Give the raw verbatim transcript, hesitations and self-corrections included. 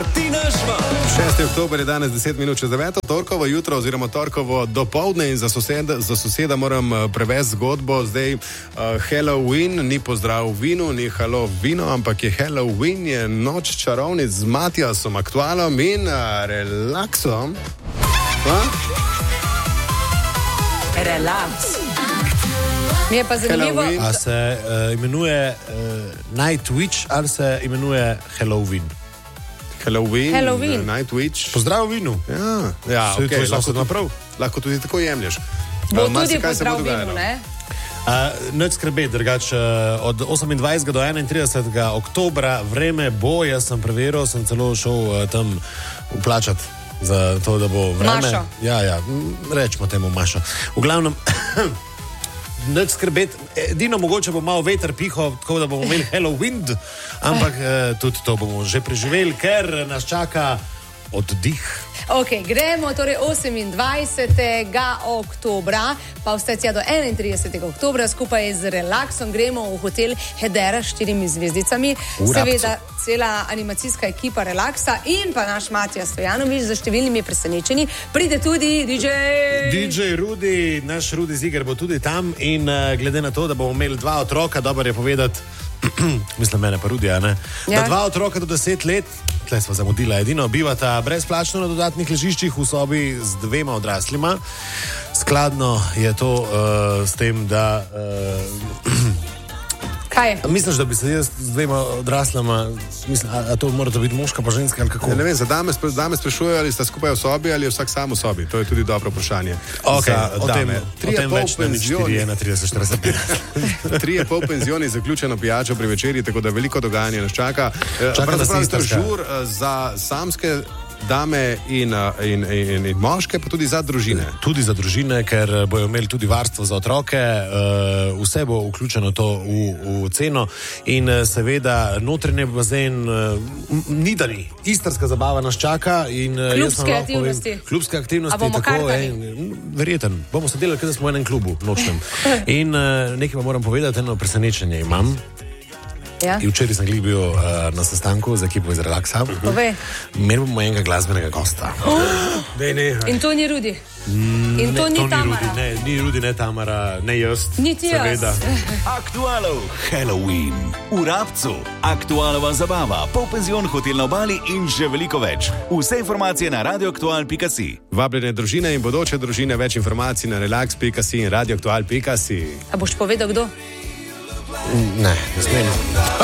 šesti oktober je danes deset minut čez deveto, torkovo jutro oziroma torkovo dopoldne in za soseda, za soseda moram prevesti zgodbo. Zdaj uh, Halloween ni pozdrav v vinu, ni halo vino, ampak je Halloween, je noč čarovnic z Matijasom Aktualom in uh, relaksom. Ha? Relaks. Mi je pa zanimivo, a se uh, imenuje uh, Night Witch ali se imenuje Halloween? Halloween, Halloween. Night Witch. Pozdrav vinu. Ja, ja Vse okay, to lahko, naprav. lahko tudi tako jemlješ. bo Uh, tudi marsikaj se bo pozdrav vinu, dogajalo. ne? Uh, Neč skrbeti, drugače uh, od osemindvajsetega do enaintridesetega oktobra vreme bo, jaz sem preveril, sem celo šel uh, tam uplačati za to, da bo vreme. Mašo. Ja, ja, rečemo temu Mašo. V glavnem, neč skrbeti, edino mogoče bo malo veter pihal, tako da bomo imeli Halloween, ampak uh, tudi to bomo že preživeli, ker nas čaka oddih. Ok, gremo torej osemindvajsetega oktobra, pa vse tja do enaintridesetega oktobra skupaj z relaksom gremo v hotel Hedera s štirimi zvezdicami. V Rabcu. Seveda cela animacijska ekipa relaksa in pa naš Matija Stojanovič za številnimi presenečenji. Pride tudi D J... D J Rudi, naš Rudi Ziger bo tudi tam in uh, glede na to, da bomo imeli dva otroka, dobro je povedati, mislim mene pa Rudija, ne? Ja. Da dva otroka do deset let, tle smo zamudila edino, bivata brezplačno na dodatnih ležiščih v sobi z dvema odraslima. Skladno je to uh, s tem, da... Uh, Kaj je? misliš, da bi se jaz z dvema odraslama, mislim, a, a to mora biti moška pa ženska ali kako? Ja, ne vem, za dame, spre- dame sprašujejo, ali sta skupaj v sobi ali je vsak sam v sobi. To je tudi dobro vprašanje. Okay, Za o tem, dame. o Trije tem pol več na nič štiri, ena, trideset, štirideset, petdeset. Trije pol penzioni, zaključeno pijačo pri večerji, tako da veliko dogajanja nas čaka. Eh, Čaka nas pravzaprav je to istrska. žur eh, za samske dame in, eh, in, in, in moške, pa tudi za družine. Tudi za družine, ker bojo imeli tudi varstvo za otroke, uh, vse bo vključeno to v, v ceno in uh, seveda notranji bazen, uh, nidani, istrska zabava nas čaka. In, uh, jaz Klubske vam lahko aktivnosti. Povem, klubske aktivnosti, A bomo tako, kartali? en, verjeten, bomo se delali, kot da smo v enem klubu nočnem. In uh, nekaj vam moram povedati, eno presenečenje imam. Ja? In včeraj sem glih bil uh, na sestanku z ekipo iz Relaksa. Povej. Imeli bomo enega glasbenega gosta. Dej, ne, In to ni Rudi. In to Ne, ni to Tamara. Rudi, ne, ni Rudi, ne Tamara, ne jaz. Niti jaz. Seveda. Aktualov Halloween. V Rabcu. Aktualova zabava, polpenzion, hotel na obali in še veliko več. Vse informacije na radioaktual pika si. Vabljene družine in bodoče družine, več informacij na relax pika si in radioaktual pika si. A boš povedal, kdo? Ne, ne smem.